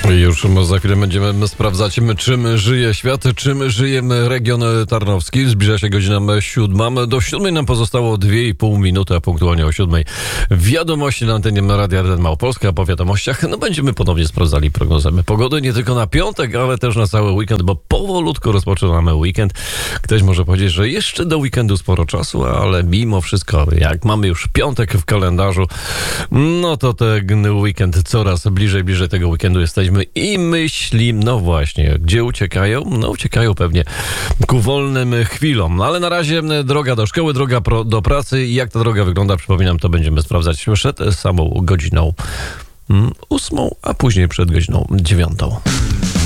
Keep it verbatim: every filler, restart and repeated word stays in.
Już za chwilę będziemy sprawdzać, czym żyje świat, czym żyje region tarnowski. Zbliża się godzina siódma. Do siódmej nam pozostało dwie i pół minuty, a punktualnie o siódmej wiadomości na antenie Radia R T Małopolska. Po wiadomościach no będziemy ponownie sprawdzali prognozę pogody nie tylko na piątek, ale też na cały weekend, bo powolutku rozpoczynamy weekend. Ktoś może powiedzieć, że jeszcze do weekendu sporo czasu, ale mimo wszystko, jak mamy już piątek w kalendarzu, no to ten weekend coraz bliżej, bliżej tego weekendu jesteśmy i myśli, no właśnie, gdzie uciekają? No uciekają pewnie ku wolnym chwilom. Ale na razie droga do szkoły, droga pro, do pracy. I jak ta droga wygląda, przypominam, to będziemy sprawdzać przed samą godziną ósmą, a później przed godziną dziewiątą.